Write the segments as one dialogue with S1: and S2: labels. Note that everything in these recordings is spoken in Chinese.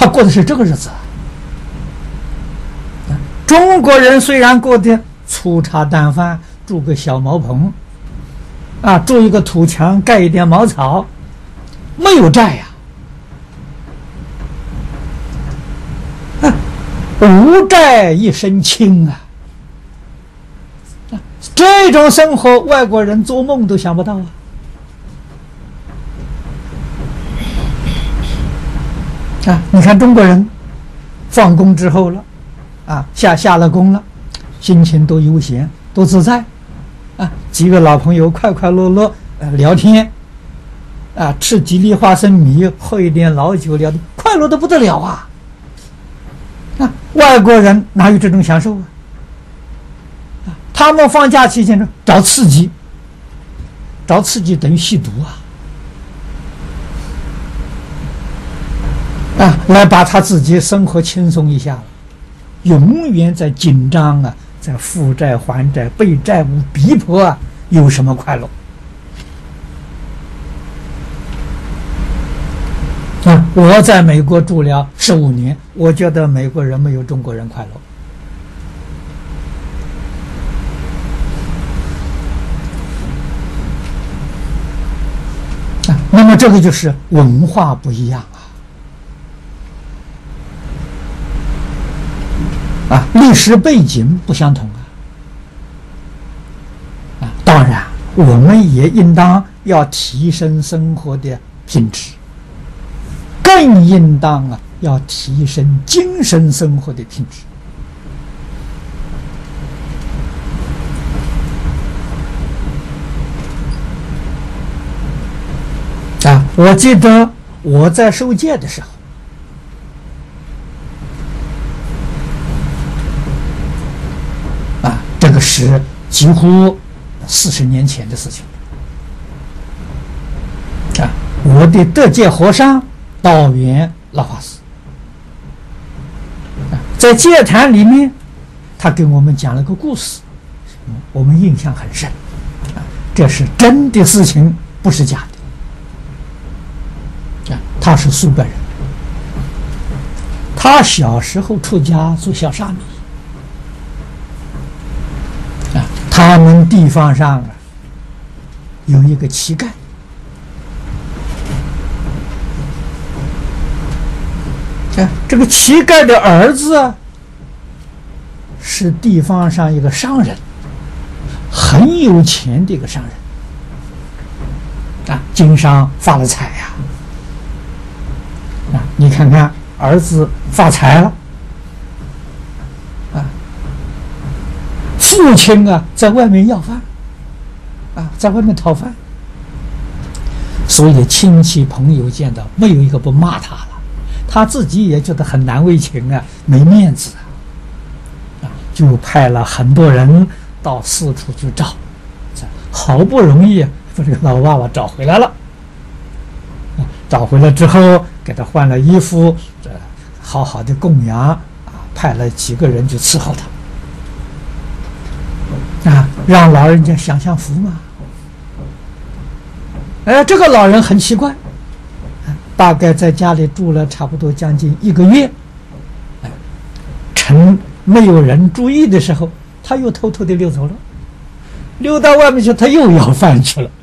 S1: 他过的是这个日子。中国人虽然过得粗茶淡饭，住个小茅棚，住一个土墙，盖一点茅草，没有债呀，无债一身轻啊！这种生活，外国人做梦都想不到啊！你看中国人放工之后了，下了工了，心情多悠闲，多自在，几个老朋友快快乐乐聊天，吃几粒花生米，喝一点老酒，聊天快乐得不得了啊！外国人哪有这种享受啊？他们放假期间找刺激，等于吸毒来把他自己生活轻松一下，永远在紧张在负债还债，被债务逼迫有什么快乐？我在美国住了15年，我觉得美国人没有中国人快乐。那么这个就是文化不一样历史背景不相同当然，我们也应当要提升生活的品质，更应当要提升精神生活的品质。我记得我在受戒的时候，这个是几乎40年前的事情。我的得戒和尚道元老法师，在戒坛里面，他给我们讲了个故事，我们印象很深。这是真的事情，不是假的。他是苏北人，他小时候出家做小沙弥。他们地方上有一个乞丐，这个乞丐的儿子是地方上一个商人，很有钱的一个商人，经商发了财你看看儿子发财了，父亲在外面要饭，在外面讨饭，所以亲戚朋友见到没有一个不骂他了，他自己也觉得很难为情没面子就派了很多人到四处去找，好不容易把这个老娃娃找回来了。找回来之后，给他换了衣服，好好的供养派了几个人去伺候他让老人家享享福嘛。这个老人很奇怪，大概在家里住了差不多将近1个月，趁没有人注意的时候，他又偷偷的溜走了，溜到外面去，他又要饭去了。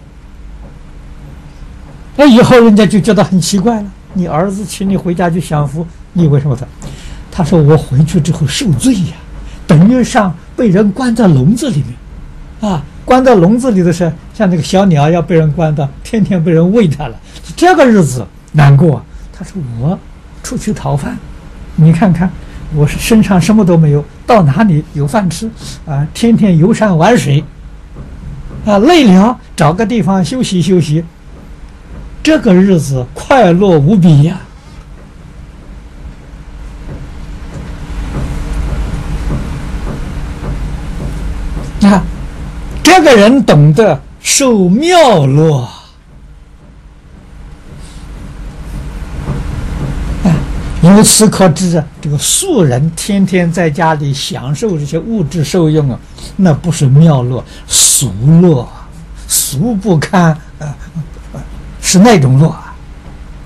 S1: 以后人家就觉得很奇怪了，你儿子请你回家去享福，你为什么他说我回去之后受罪等于上被人关在笼子里面关在笼子里的是像那个小鸟要被人关到，天天被人喂它了，这个日子难过。他说我出去讨饭，你看看我身上什么都没有，到哪里有饭吃天天游山玩水累了找个地方休息休息，这个日子快乐无比呀！这个人懂得受妙乐由此可知这个素人天天在家里享受这些物质受用那不是妙乐，俗乐，俗不堪是那种乐